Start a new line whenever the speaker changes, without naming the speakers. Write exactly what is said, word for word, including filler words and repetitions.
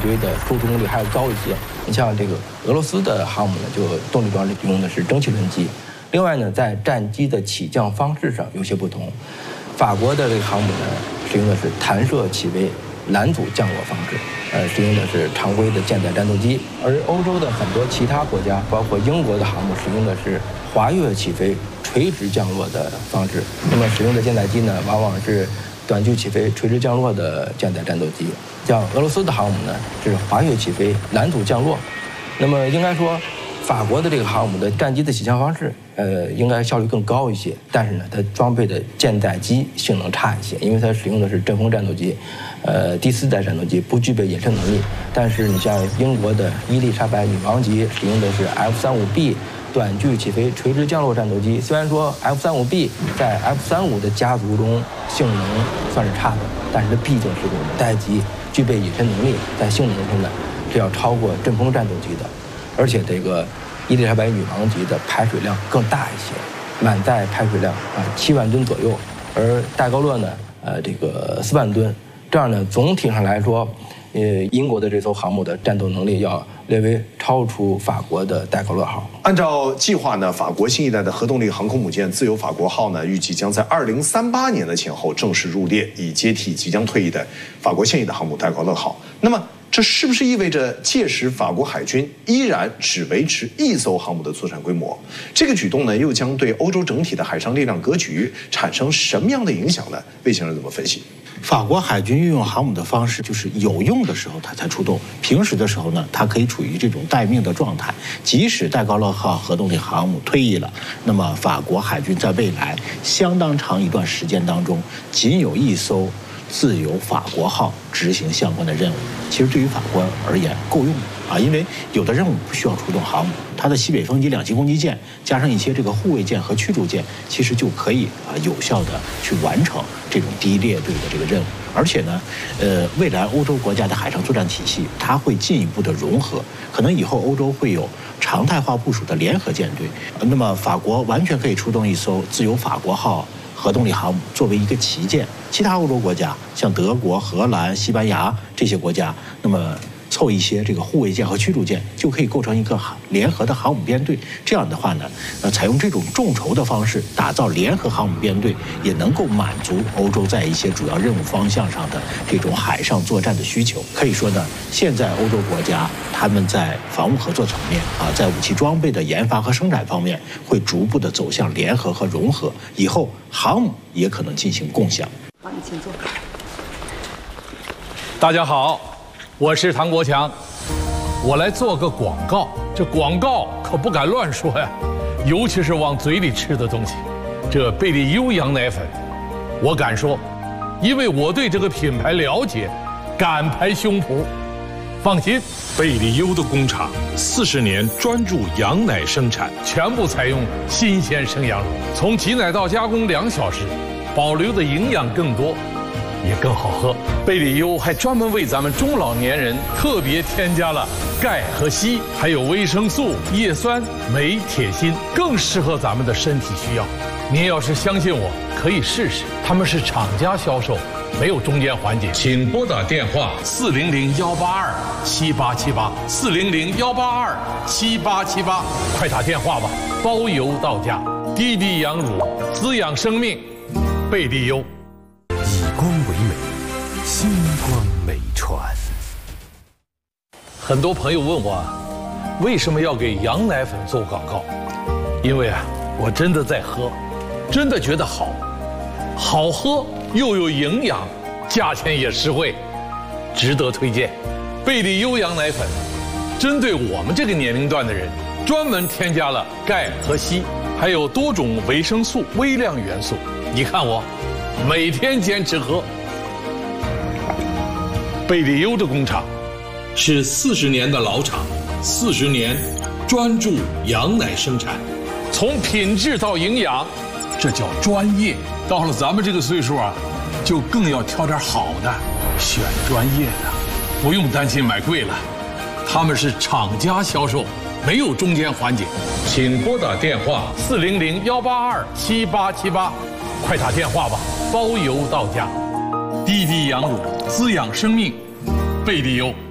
堆的输出功率还要高一些。你像这个俄罗斯的航母呢，就动力装置用的是蒸汽轮机。另外呢，在战机的起降方式上有些不同。法国的这个航母呢，使用的是弹射起飞拦阻降落方式，呃，使用的是常规的舰载战斗机。而欧洲的很多其他国家，包括英国的航母，使用的是滑跃起飞、垂直降落的方式。那么使用的舰载机呢，往往是短距起飞、垂直降落的舰载战斗机。像俄罗斯的航母呢，是滑跃起飞、拦阻降落。那么应该说，法国的这个航母的战机的起降方式，呃，应该效率更高一些，但是呢，它装备的舰载机性能差一些，因为它使用的是阵风战斗机，呃，第四代战斗机不具备隐身能力。但是你像英国的伊丽莎白女王级使用的是 F 三十五 B 短距起飞垂直降落战斗机，虽然说 F 三十五 B 在 F 三十五的家族中性能算是差的，但是它毕竟是个五代机，具备隐身能力，在性能上呢是要超过阵风战斗机的。而且这个伊丽莎白女王级的排水量更大一些，满载排水量啊七万吨左右，而戴高乐呢，呃这个四万吨，这样呢总体上来说，呃英国的这艘航母的战斗能力要略微超出法国的戴高乐号。
按照计划呢，法国新一代的核动力航空母舰自由法国号呢，预计将在二零三八年的前后正式入列，以接替即将退役的法国现役的航母戴高乐号。那么这是不是意味着届时法国海军依然只维持一艘航母的作战规模？这个举动呢，又将对欧洲整体的海上力量格局产生什么样的影响呢？魏先生怎么分析？
法国海军运用航母的方式，就是有用的时候它才出动，平时的时候呢，它可以处于这种待命的状态。即使戴高乐号核动力航母退役了，那么法国海军在未来相当长一段时间当中，仅有一艘自由法国号执行相关的任务，其实对于法国而言够用的啊，因为有的任务不需要出动航母，它的西北风级两栖攻击舰加上一些这个护卫舰和驱逐舰，其实就可以啊有效的去完成这种第一列队的这个任务。而且呢，呃，未来欧洲国家的海上作战体系，它会进一步的融合，可能以后欧洲会有常态化部署的联合舰队。那么法国完全可以出动一艘自由法国号核动力航母作为一个旗舰，其他欧洲国家像德国、荷兰、西班牙这些国家，那么凑一些这个护卫舰和驱逐舰，就可以构成一个联合的航母编队。这样的话呢，呃，采用这种众筹的方式打造联合航母编队，也能够满足欧洲在一些主要任务方向上的这种海上作战的需求。可以说呢，现在欧洲国家他们在防务合作层面啊，在武器装备的研发和生产方面，会逐步的走向联合和融合。以后航母也可能进行共享。
好，你请坐。
大家好，我是唐国强，我来做个广告。这广告可不敢乱说呀，尤其是往嘴里吃的东西。这贝利优羊奶粉，我敢说，因为我对这个品牌了解，敢拍胸脯。放心，
贝利优的工厂四十年专注羊奶生产，
全部采用新鲜生羊乳，从挤奶到加工两小时，保留的营养更多，也更好喝。贝利优还专门为咱们中老年人特别添加了钙和硒，还有维生素、叶酸、镁、铁、锌，更适合咱们的身体需要。您要是相信我，可以试试。他们是厂家销售，没有中间环节。请拨打电话四零零幺八二七八七八四零零幺八二七八七八，快打电话吧，包邮到家。滴滴羊乳，滋养生命，贝利优。
以光为美，星光美传。
很多朋友问我，为什么要给羊奶粉做广告？因为啊，我真的在喝，真的觉得好，好喝又有营养，价钱也实惠，值得推荐。贝利优羊奶粉，针对我们这个年龄段的人，专门添加了钙和硒，还有多种维生素、微量元素。你看我，每天坚持喝。贝利优的工厂是四十年的老厂，四十年专注羊奶生产，从品质到营养，这叫专业。到了咱们这个岁数啊，就更要挑点好的，选专业的，不用担心买贵了。他们是厂家销售，没有中间环节。请拨打电话四零零幺八二七八七八，快打电话吧，包邮到家。滴滴羊乳，滋养生命，贝利优。